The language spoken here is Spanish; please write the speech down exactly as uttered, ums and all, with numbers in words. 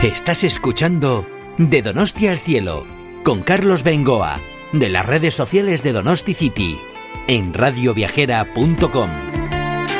Estás escuchando De Donosti al Cielo con Carlos Bengoa, de las redes sociales de Donosti City, en radioviajera punto com.